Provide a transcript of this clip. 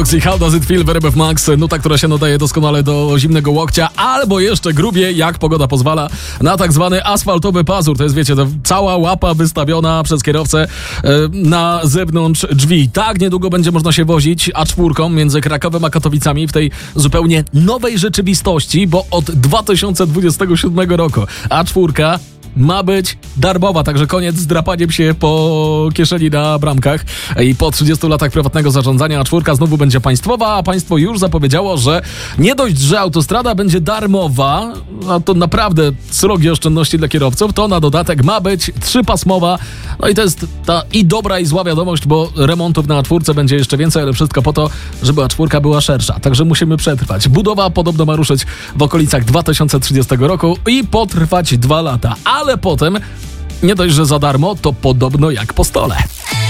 How Does It Feel w RMF Max, nuta, która się nadaje doskonale do zimnego łokcia, albo jeszcze grubiej, jak pogoda pozwala, na tak zwany asfaltowy pazur. To jest, wiecie, to cała łapa wystawiona przez kierowcę na zewnątrz drzwi. Tak niedługo będzie można się wozić A4 między Krakowem a Katowicami w tej zupełnie nowej rzeczywistości, bo od 2027 roku A4 ma być darmowa, także koniec z drapaniem się po kieszeni na bramkach i po 30 latach prywatnego zarządzania A4 znowu będzie państwowa, a państwo już zapowiedziało, że nie dość, że autostrada będzie darmowa, a to naprawdę srogie oszczędności dla kierowców, to na dodatek ma być 3-pasmowa, no i to jest ta i dobra i zła wiadomość, bo remontów na A4 będzie jeszcze więcej, ale wszystko po to, żeby A4 była szersza, także musimy przetrwać. Budowa podobno ma ruszyć w okolicach 2030 roku i potrwać 2 lata, ale potem nie dość, że za darmo, to podobno jak po stole.